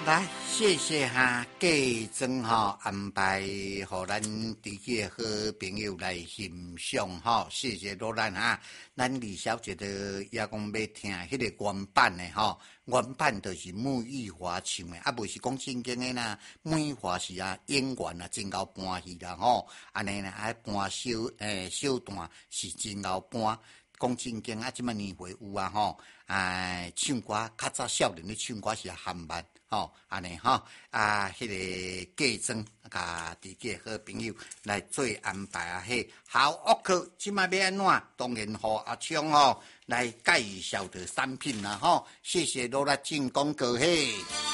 来，谢谢哈，继庄哈安排，互咱自己的好朋友来欣赏哈。谢谢罗兰哈，咱李小姐的也讲要听迄个原版的哈，原版就是穆玉华唱的，啊，不是讲正经的啦。穆玉华是啊演员啊，真够搬戏啦吼，安尼呢爱搬小段是真够搬。讲正经啊，即摆年岁有啊吼，唱歌较早少年咧唱歌是含慢吼，安尼吼迄个继庄甲自己的好朋友来做安排啊，迄好乐课即摆要安怎？当然互阿昌吼来介绍的产品啦吼，谢谢罗拉进广告嘿。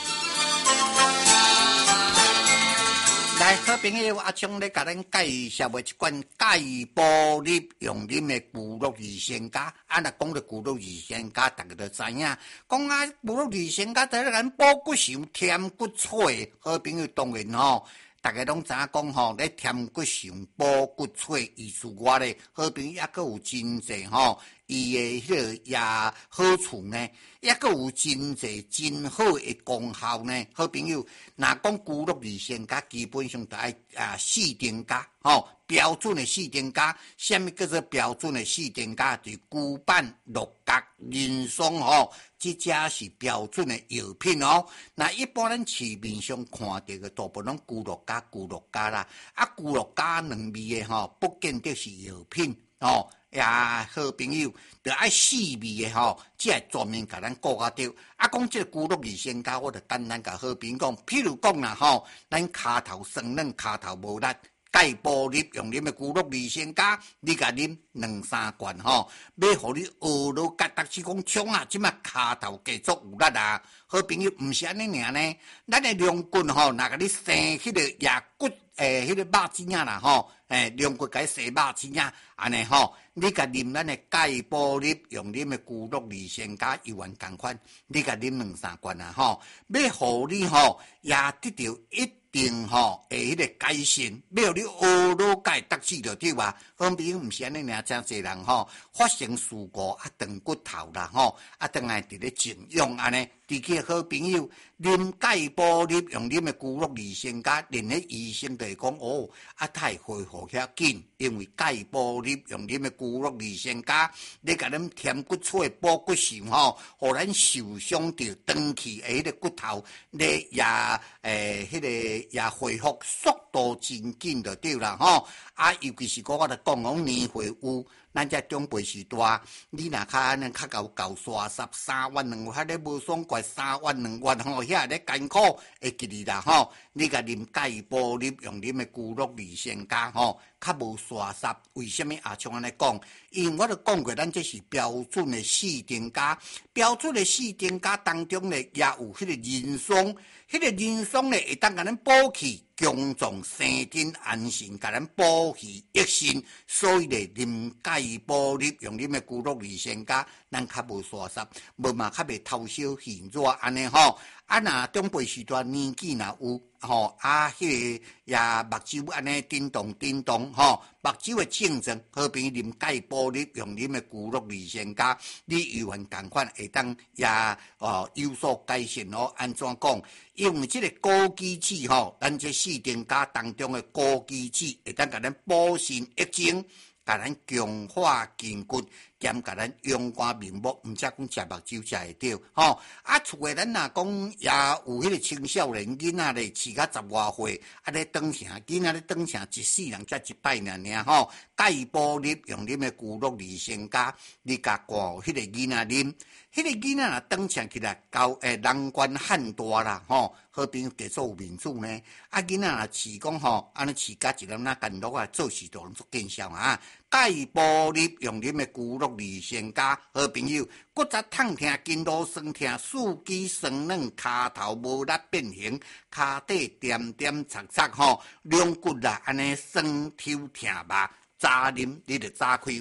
来，好朋友，阿昌咧，甲咱介绍的一款钙玻璃用啉的骨肉二仙家。啊，若讲到骨肉二仙家，大家都知影。讲啊，骨肉二仙家在咱补骨上添骨髓。好朋友当然吼，大家拢知影讲吼，咧添骨上补骨髓，意思我咧，好朋友也阁有真济吼。伊的迄个也好处呢，也阁有真济真好的功效呢。好朋友，若讲骨肉二仙家，基本上就爱四丁家吼，标准的四丁家。什么叫做标准的四丁家？就是骨板、六角、人松吼，这才是标准的药品哦。那一般咱市面上看到的大部分拢骨六加啦，啊骨六加两味的吼，不见得是药品哦。呀，好朋友，着爱四味的吼，才会专门甲咱顾较着。啊，讲这个骨肉二仙家，我着简单甲好朋友讲，譬如讲啦吼，咱骹头酸软、骹头无力，钙玻璃用啉的骨肉二仙家，你甲啉2-3罐吼，要互你学落甲逐时讲冲啊，即摆骹头继续有力啊。好朋友，毋是安尼尔呢，咱的龙骨吼，若甲你生迄个牙骨。迄个肉子仔啦吼，龙骨甲洗肉子仔，安尼吼，你甲啉咱的钙玻璃用啉的骨肉二仙家一丸共款，你甲啉2-3罐啊吼，要互你吼也得到一定吼迄个改善，要互你学老改得志着对吧？好朋友，毋是安尼尔，真侪人吼发生事故啊，断骨头啦吼，啊，当来伫咧静养安尼。自己的好朋友啉钙玻璃用啉的骨肉二仙家，连迄医生就会讲哦，啊太恢复遐紧，因为钙玻璃用啉的骨肉二仙家，你甲咱添骨髓补骨上吼，互咱受伤着长期迄个骨头，你也迄个也恢复速度真紧就对啦吼。啊，尤其是我著讲讲年岁有。咱这长辈时代，你若较安尼较够刷十3万2万，遐咧无爽快3万2万吼，遐咧艰苦会记你啦吼。你甲啉钙玻璃用啉的骨肉二仙家吼，较无刷十。为什么阿像安尼讲？因为我都讲过，咱这是标准的四丁家，标准的四丁家当中咧也有迄个人松，迄个人松咧会当甲咱补气。强壮生津安神，甲咱补气益肾，所以咧啉钙玻璃用啉的骨肉二仙家，咱较无刷湿，无嘛较袂偷烧现热安尼吼。啊，若长辈时代年纪若有吼，啊，迄个也目睭安尼叮咚吼，目睭的症状，好比啉钙玻璃用啉的骨肉二仙家，你有缘共款会当也有所改善哦。安怎讲？因为这个枸杞子吼，咱这四丁家当中的枸杞子会当甲咱补肾益精，甲咱强化筋骨，兼甲咱阳光明目，毋则讲食目睭才会着吼。啊，厝诶咱若讲也有迄个青少年囡仔咧，饲甲10外岁，啊咧长成囡仔咧长成一世人才一摆尔吼。钙玻璃用啉诶骨肉二仙家，你甲灌迄个囡仔啉。迄个囡仔若长成起来，高人悬汉大啦吼，好朋友继续有面子呢。啊，囡仔若饲讲吼，安尼饲甲一粒那干落啊，做事都能足见效啊。钙玻璃用啉的骨肉二仙家，好朋友骨质痛痛、筋络酸痛、四肢酸软、骹头无力变形、骹底点点擦擦吼，两骨啦安尼酸抽痛吧。早啉你就早开我，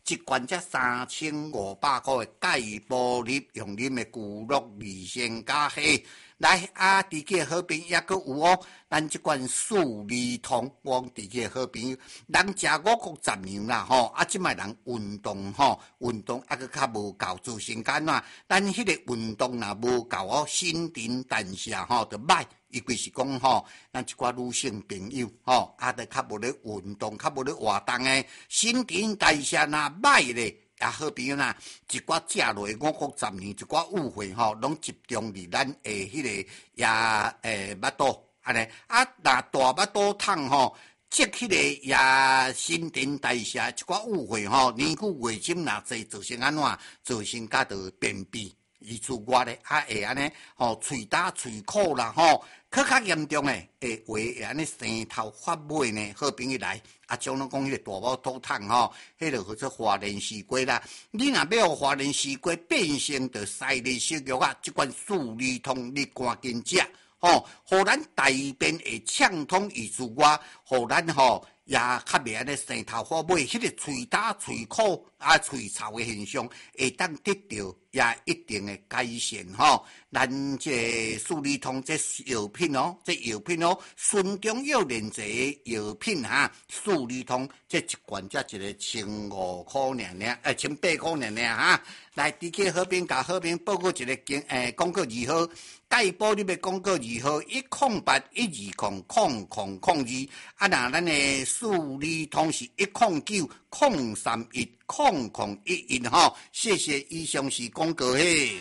一罐才3500块的钙玻璃用啉的骨碌二仙加黑。来啊！伫个好朋友也阁有哦，咱即款数理通，我伫个好朋友，人食50年啦吼，啊，即摆人运动吼，运动啊阁较无够，自身干呐，咱迄个运动若无够哦，新陈代谢吼就歹。伊规是讲吼，咱一寡女性朋友吼，啊，得较无咧运动，较无咧活动诶，新陈代谢若歹咧。也好朋友啦，一寡食落50年，一寡误会吼，拢集中伫咱诶迄个也巴肚安尼啊，若大巴肚痛吼，即迄个也新陈代谢一寡误会吼，年久月深若济，造成安怎？造成甲着便秘，以此外咧，啊会安尼吼，喙焦喙苦啦吼。佫较严重诶，会安尼生头发尾呢？好朋友来，啊，像咱讲迄个大包肚痛吼，迄个叫做华人西瓜啦。你若要华人西瓜变成着西利小药啊，即款数理通你赶紧食吼，互咱大便会畅通以之外，互咱吼也较袂安尼生头发尾，迄个喙焦喙苦啊、喙臭诶现象，会当得到也一定诶改善吼。咱这数理通这药品哦，这药品哦，顺中药连这药品哈，数理通这一罐才一个15块尔，18块尔哈。来，伫个好评甲好评报告一个广告2号，钙玻璃的广告2号10812000002，啊，那咱的数理通是109031001吼，谢谢，以上是广告嘿。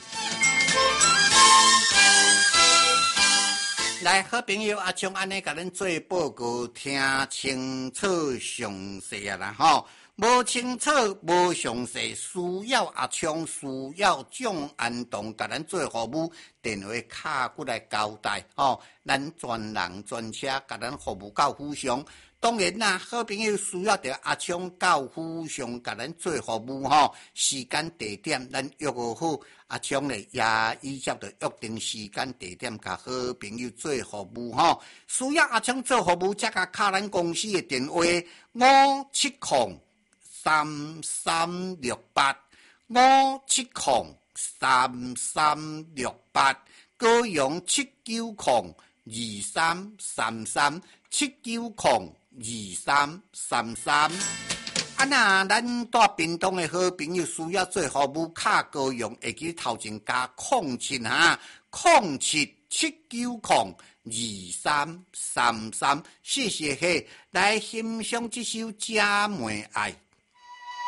来，好朋友阿昌安尼甲咱做报告，听清楚详细啊啦吼，无清楚无详细，需要阿昌，需要蒋安东甲咱做服务，电话卡过来交代吼，咱专人专车甲咱服务到府上。当然啦，好朋友需要着阿昌到府上甲咱做服务吼，时间地点咱约好，阿昌咧也依照着约定时间地点甲好朋友做服务吼。需要阿昌做服务，则甲卡咱公司的电话5703368，5703368，高雄7902333，7902333。啊，那咱大屏东的好朋友需要做服务，卡高雄会记头前加07哈，0779023333，谢谢嘿，来欣赏这首《姐妹爱》。